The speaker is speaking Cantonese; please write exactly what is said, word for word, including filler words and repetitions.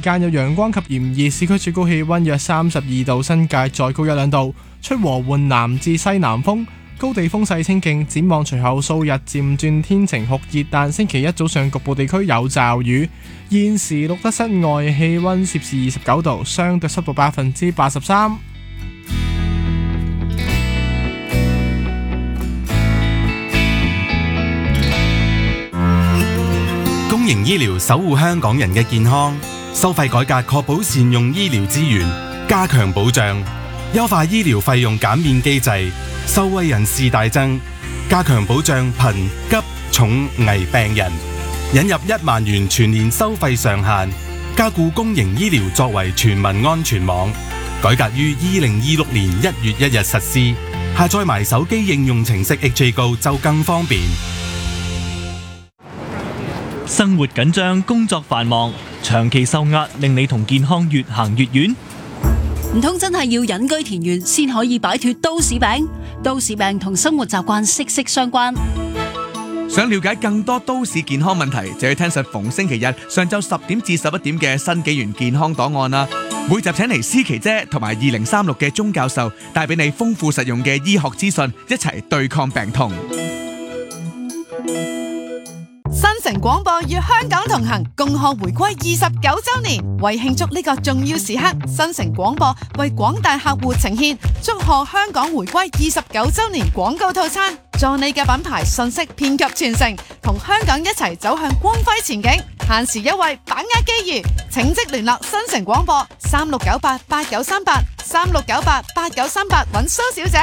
間有陽光及炎熱，市區最高氣溫約三十二度，新界再高一兩度，吹和緩南至西南風，高地風勢清勁。展望隨後數日漸轉天晴酷熱，但星期一早上局部地區有驟雨。現時錄得室外氣溫攝氏二十九度，相對濕度百分之八十三。 公營醫療守護香港人嘅健康，收費改革確保善用醫療資源，加強保障，優化醫療費用減免機制，受惠人士大增，加強保障貧急重危病人，引入一萬元全年收費上限，加固公營醫療作為全民安全網，改革於二零二六年一月一日實施，下載埋手機應用程式 H A Go 就更方便。 生活緊張，工作繁忙，長期受壓令你同健康越行越遠。 唔通真係要隱居田園先可以擺脫都市病？都市病同生活習慣息息相關。 想了解更多都市健康問題，就要聽實逢星期日上晝十點至十一點嘅新紀元健康檔案啦。每集請嚟思琪姐同埋二零三六嘅鐘教授，帶俾你豐富實用嘅醫學資訊，一齊對抗病痛。 新城廣播與香港同行，共賀回歸二十九周年。為慶祝呢個重要時刻，新城廣播為廣大客戶呈現祝賀香港回歸二十九周年廣告套餐，助你嘅品牌信息遍及全城，同香港一齊走向光輝前景。限時優惠，把握機遇，請即聯絡新城廣播三六九八八九三八三六九八八九三八揾蘇小姐。